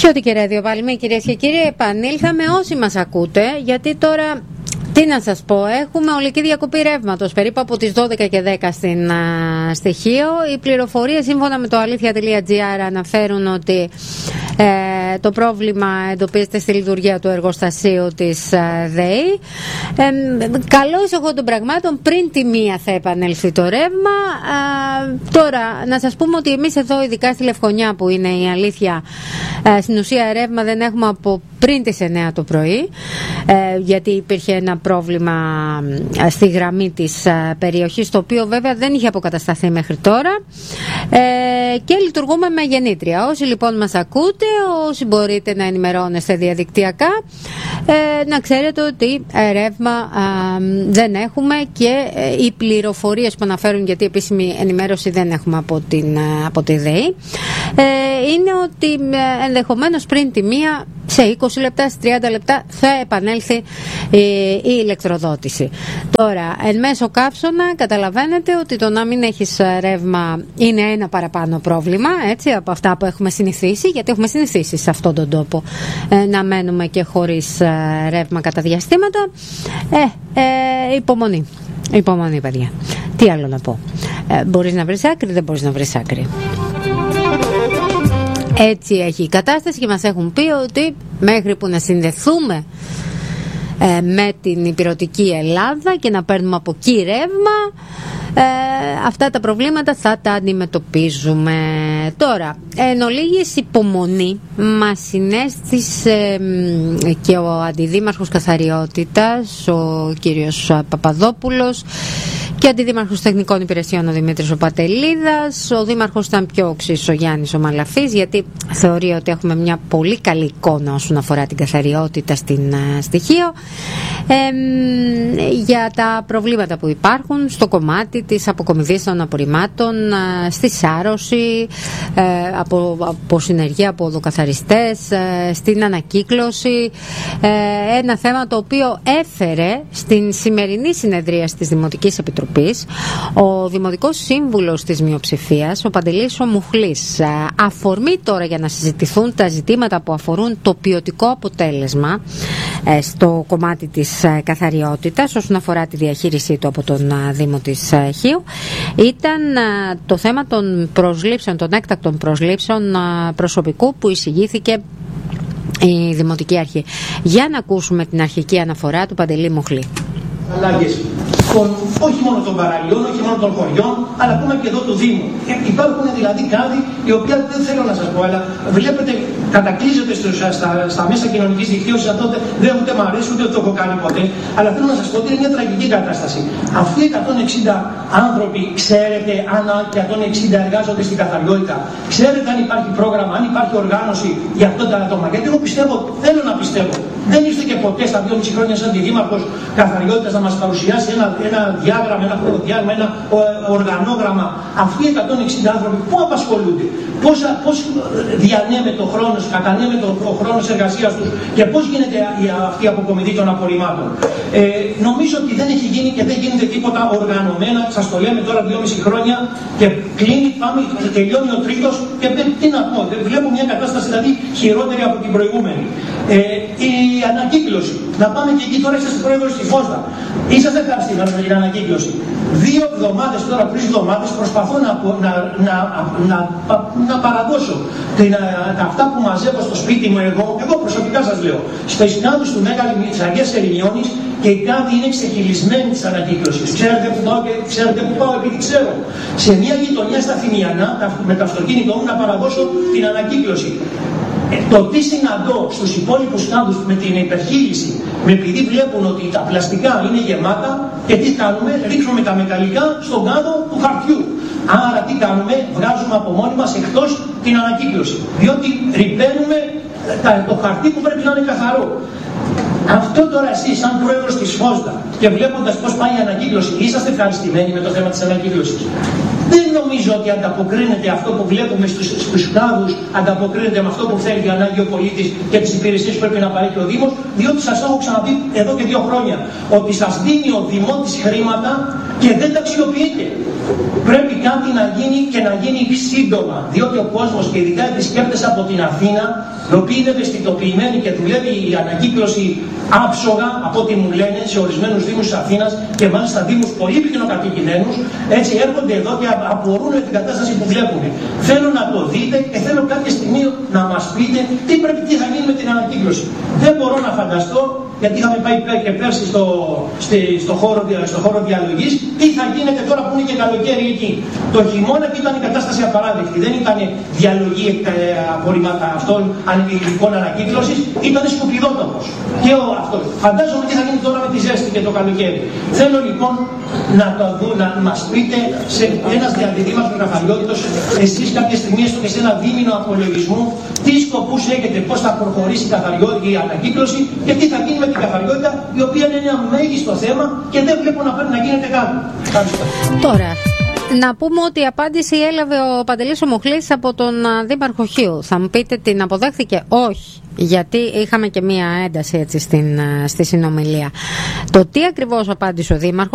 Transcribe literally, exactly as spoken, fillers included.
Χιώτικη ραδιοπαλμή, κυρίες και κύριοι, επανήλθαμε όσοι μας ακούτε, γιατί τώρα τι να σας πω, έχουμε ολική διακοπή ρεύματος περίπου από τις δώδεκα και δέκα στην α, στοιχείο. Οι πληροφορίες σύμφωνα με το αλήθεια τελεία τζι άρ αναφέρουν ότι ε, το πρόβλημα εντοπίζεται στη λειτουργία του εργοστασίου της ε, ΔΕΗ. Ε, καλό εισαγωγό των πραγμάτων, πριν τη μία θα επανέλθει το ρεύμα. Ε, τώρα να σας πούμε ότι εμείς εδώ, ειδικά στη Λευκονιά που είναι η αλήθεια, ε, στην ουσία ρεύμα δεν έχουμε από πριν τις εννιά το πρωί, ε, γιατί υπήρχε ένα πρόβλημα στη γραμμή της ε, περιοχής, το οποίο βέβαια δεν είχε αποκατασταθεί μέχρι τώρα, ε, και λειτουργούμε με γεννήτρια. Όσοι λοιπόν μας ακούτε, όσοι μπορείτε να ενημερώνεστε διαδικτυακά, ε, να ξέρετε ότι ε, ρεύμα ε, δεν έχουμε, και ε, οι πληροφορίες που αναφέρουν, γιατί επίσημη ενημέρωση δεν έχουμε από, την, ε, από τη ΔΕΗ, ε, είναι ότι ε, ενδεχομένως πριν τη μία, σε είκοσι λεπτά, σε τριάντα λεπτά θα επανέλθει η, η ηλεκτροδότηση. Τώρα, εν μέσω καύσωνα, καταλαβαίνετε ότι το να μην έχεις ρεύμα είναι ένα παραπάνω πρόβλημα, έτσι, από αυτά που έχουμε συνηθίσει, γιατί έχουμε συνηθίσει σε αυτόν τον τόπο ε, να μένουμε και χωρίς ε, ρεύμα κατά διαστήματα. Ε, ε, υπομονή. Υπομονή, παιδιά. Τι άλλο να πω. Ε, μπορείς να βρεις άκρη, δεν μπορείς να βρεις άκρη. Έτσι έχει η κατάσταση, και μας έχουν πει ότι μέχρι που να συνδεθούμε ε, με την υπηρετική Ελλάδα και να παίρνουμε από εκεί ρεύμα, ε, αυτά τα προβλήματα θα τα αντιμετωπίζουμε. Τώρα, εν ολίγης υπομονή μας συνέστησε ε, και ο αντιδήμαρχος Καθαριότητας, ο κύριος Παπαδόπουλος, και αντιδήμαρχος τεχνικών υπηρεσιών ο Δημήτρης ο Πατελίδας. Ο δήμαρχος ήταν πιο οξύς, ο Γιάννης ο Μαλαφής, γιατί θεωρεί ότι έχουμε μια πολύ καλή εικόνα όσον αφορά την καθαριότητα στην uh, στοιχείο, ε, για τα προβλήματα που υπάρχουν στο κομμάτι της αποκομιδής των απορριμμάτων, uh, στη σάρωση, uh, από, από συνεργεία από οδοκαθαριστές, uh, στην ανακύκλωση, uh, ένα θέμα το οποίο έφερε στην σημερινή συνεδρία της Δημοτικής Επιτροπής ο Δημοτικός Σύμβουλος της Μειοψηφίας, ο Παντελής ο Μουχλής. Αφορμή τώρα για να συζητηθούν τα ζητήματα που αφορούν το ποιοτικό αποτέλεσμα στο κομμάτι της καθαριότητας όσον αφορά τη διαχείρισή του από τον Δήμο της Χίου, ήταν το θέμα των προσλήψεων, των έκτακτων προσλήψεων προσωπικού που εισηγήθηκε η Δημοτική Αρχή. Για να ακούσουμε την αρχική αναφορά του Παντελή Μουχλή. Ανάγκες των, όχι μόνο των παραλίων, όχι μόνο των χωριών, αλλά πούμε και εδώ του Δήμου. Ε, υπάρχουν δηλαδή κάτι οι οποία δεν θέλω να σας πω, αλλά βλέπετε, κατακλείζεται στους, στα, στα μέσα κοινωνικής δικτύωσης, αυτό δεν ούτε μ' αρέσει ούτε το έχω κάνει ποτέ, αλλά θέλω να σας πω ότι είναι μια τραγική κατάσταση. Αυτοί οι εκατόν εξήντα άνθρωποι, ξέρετε αν εκατόν εξήντα εργάζονται στην καθαριότητα, ξέρετε αν υπάρχει πρόγραμμα, αν υπάρχει οργάνωση για αυτά τα άτομα? Γιατί εγώ πιστεύω, θέλω να πιστεύω, δεν ήρθε και ποτέ στα δυόμιση χρόνια σαν αντιδήμαρχος καθαριότητας να μας παρουσιάσει ένα, ένα διάγραμμα, ένα χρονοδιάγραμμα, ένα οργανόγραμμα. Αυτοί οι εκατόν εξήντα άνθρωποι πού απασχολούνται, πώς, πώς διανέμεται ο χρόνος, κατανέμεται ο χρόνος εργασίας τους και πώς γίνεται η, αυτή η αποκομιδή των απορριμμάτων. Ε, νομίζω ότι δεν έχει γίνει και δεν γίνεται τίποτα οργανωμένα. Σας το λέμε τώρα δυόμιση χρόνια και κλείνει, πάμε, τελειώνει ο τρίτος και δεν, τι να πω, δεν βλέπω μια κατάσταση δηλαδή χειρότερη από την προηγούμενη. Ε, η ανακύκλωση. Να πάμε και εκεί τώρα, είσαστε πρόεδρος στη Φώστα. Είσαστε ευχαριστημένοι με την ανακύκλωση. Δύο εβδομάδες τώρα, τρεις εβδομάδες προσπαθώ να, να, να, να, να παραδώσω την, τα, αυτά που μαζεύω στο σπίτι μου εγώ, εγώ προσωπικά σας λέω, στις κάδους του Μέγαλη της Αγίας Ερηνιώνης, και η κάδη είναι ξεχυλισμένη της ανακύκλωσης. Ξέρετε που πάω, και, ξέρετε που πάω επειδή ξέρω. Σε μια γειτονιά στα Θημιανά, με το αυτοκίνητό μου να παραδώσω την ανακύκλωση. Ε, το τι συναντώ στους υπόλοιπους κάδους με την υπερχείληση, με επειδή βλέπουν ότι τα πλαστικά είναι γεμάτα, και τι κάνουμε, ρίχνουμε τα μεταλλικά στον κάδο του χαρτιού. Άρα τι κάνουμε, βγάζουμε από μόνοι μας εκτός την ανακύκλωση. Διότι ρηπαίνουμε το χαρτί που πρέπει να είναι καθαρό. Αυτό τώρα εσείς σαν πρόεδρος της Φώστα και βλέποντας πώς πάει η ανακύκλωση, είσαστε ευχαριστημένοι με το θέμα της ανακύκλωσης? Δεν νομίζω ότι ανταποκρίνεται αυτό που βλέπουμε στους, στους κλάδους, ανταποκρίνεται με αυτό που θέλει η ανάγκη ο πολίτης και τις υπηρεσίες που πρέπει να παρέχει ο Δήμος, διότι σας έχω ξαναπεί εδώ και δύο χρόνια ότι σας δίνει ο Δημότης χρήματα και δεν τα αξιοποιείτε. Πρέπει κάτι να γίνει και να γίνει σύντομα, διότι ο κόσμος και ειδικά οι επισκέπτες από την Αθήνα, οι οποίοι είναι ευαισθητοποιημένοι και δουλεύει η ανακύκλωση άψογα από ό,τι μου λένε σε ορισμένους δήμους της Αθήνας και μάλιστα δήμους πολύ πυκνοκατοικημένους, έτσι έρχονται εδώ και απορούν την κατάσταση που βλέπουν. Θέλω να το δείτε και θέλω κάποια στιγμή να μας πείτε τι πρέπει, τι θα γίνει με την ανακύκλωση. Δεν μπορώ να φανταστώ, γιατί είχαμε πάει και πέρσι στο, στη, στο, χώρο, στο χώρο διαλογής, τι θα γίνεται τώρα που είναι και καλοκαίρι εκεί. Το χειμώνα ήταν η κατάσταση απαράδεκτη. Δεν ήταν διαλογή ε, απορρίμματα αυτών υλικών ανακύκλωσης, ήταν σκουπιδότοπος. Και ο, αυτό. Φαντάζομαι τι θα γίνει τώρα με τη ζέστη και το καλοκαίρι. Θέλω λοιπόν να το δω, να μας πείτε σε ένας διαδιδήμαρχος Καφαριώτητος, εσείς κάποια στιγμή έστω και σε ένα δίμηνο απολογισμού, τι σκοπούς έχετε, πώς θα προχωρήσει η, η ανακύκλωση και τι θα γίνει με την καθαριότητα, η οποία είναι ένα μέγιστο θέμα και δεν βλέπω να πρέπει να γίνεται κάτι. Τώρα, να πούμε ότι η απάντηση έλαβε ο Παντελής ο Μοχλής από τον Δήμαρχο Χίου. Θα μου πείτε, την αποδέχθηκε? Όχι. Γιατί είχαμε και μία ένταση έτσι στην, στη συνομιλία. Το τι ακριβώς απάντησε ο Δήμαρχος